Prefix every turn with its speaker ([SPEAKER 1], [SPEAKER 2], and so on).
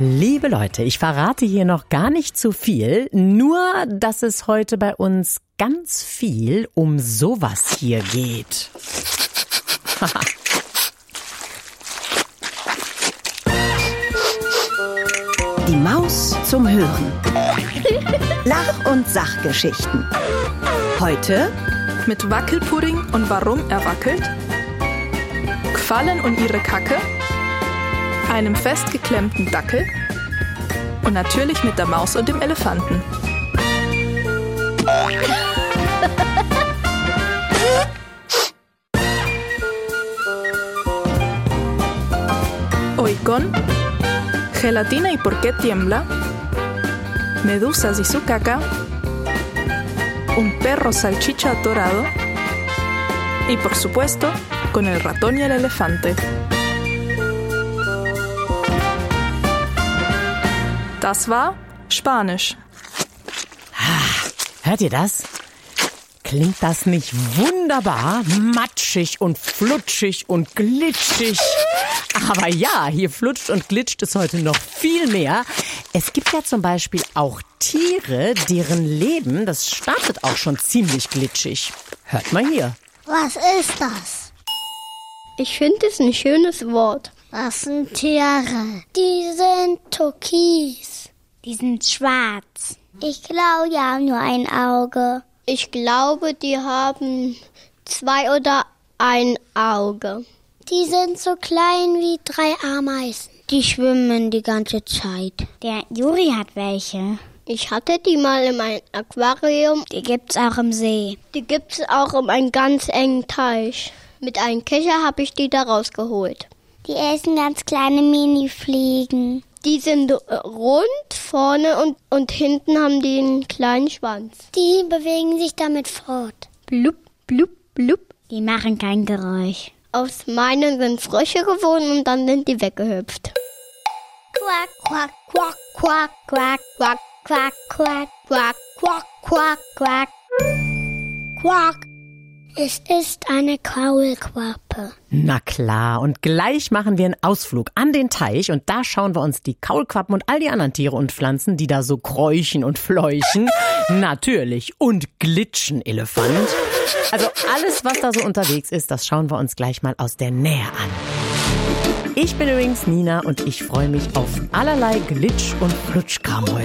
[SPEAKER 1] Liebe Leute, ich verrate hier noch gar nicht zu viel, nur dass es heute bei uns ganz viel um sowas hier geht.
[SPEAKER 2] Die Maus zum Hören. Lach- und Sachgeschichten. Heute
[SPEAKER 3] mit Wackelpudding und warum er wackelt, Quallen und ihre Kacke, einem festgeklemmten Dackel und natürlich mit der Maus und dem Elefanten. Oicón, gelatina y por qué tiembla, medusas y su caca, un perro salchicha atorado y por supuesto con el ratón y el elefante. Das war Spanisch.
[SPEAKER 1] Hört ihr das? Klingt das nicht wunderbar? Matschig und flutschig und glitschig. Aber ja, hier flutscht und glitscht es heute noch viel mehr. Es gibt ja zum Beispiel auch Tiere, deren Leben, das startet auch schon ziemlich glitschig. Hört mal hier.
[SPEAKER 4] Was ist das? Ich finde es ein schönes Wort.
[SPEAKER 5] Was sind Tiere?
[SPEAKER 4] Die sind türkis.
[SPEAKER 5] Die sind schwarz.
[SPEAKER 4] Ich glaube, die haben nur ein Auge.
[SPEAKER 5] Ich glaube, die haben 2 oder ein Auge.
[SPEAKER 4] Die sind so klein wie 3 Ameisen.
[SPEAKER 5] Die schwimmen die ganze Zeit.
[SPEAKER 6] Der Juri hat welche.
[SPEAKER 5] Ich hatte die mal in meinem Aquarium.
[SPEAKER 6] Die gibt's auch im See.
[SPEAKER 5] Die gibt's auch in einem ganz engen Teich. Mit einem Kescher habe ich die da rausgeholt.
[SPEAKER 4] Die essen ganz kleine Mini-Fliegen.
[SPEAKER 5] Die sind rund vorne und hinten haben die einen kleinen Schwanz.
[SPEAKER 4] Die bewegen sich damit fort.
[SPEAKER 5] Blub, blub, blub.
[SPEAKER 6] Die machen kein Geräusch.
[SPEAKER 5] Aus meinen sind Frösche geworden und dann sind die weggehüpft.
[SPEAKER 4] Quack, quack, quack, quack, quack, quack, quack, quack, quack, quack, quack, quack. Quack. Es ist eine Kaulquappe.
[SPEAKER 1] Na klar, und gleich machen wir einen Ausflug an den Teich und da schauen wir uns die Kaulquappen und all die anderen Tiere und Pflanzen, die da so kräuchen und fleuchen, natürlich, und glitschen, Elefant. Also alles, was da so unterwegs ist, das schauen wir uns gleich mal aus der Nähe an. Ich bin übrigens Nina und ich freue mich auf allerlei Glitsch- und Flutschkram heute.